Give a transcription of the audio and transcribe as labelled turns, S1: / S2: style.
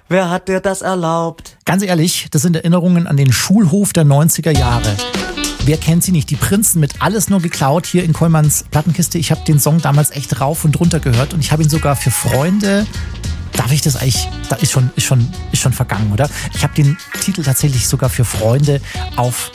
S1: Wer hat dir das erlaubt?
S2: Ganz ehrlich, das sind Erinnerungen an den Schulhof der 90er Jahre. Wer kennt sie nicht? Die Prinzen mit Alles nur geklaut hier in Kollmanns Plattenkiste. Ich habe den Song damals echt rauf und runter gehört und ich habe ihn sogar für Freunde... Darf ich das eigentlich? Das ist schon vergangen, oder? Ich habe den Titel tatsächlich sogar für Freunde auf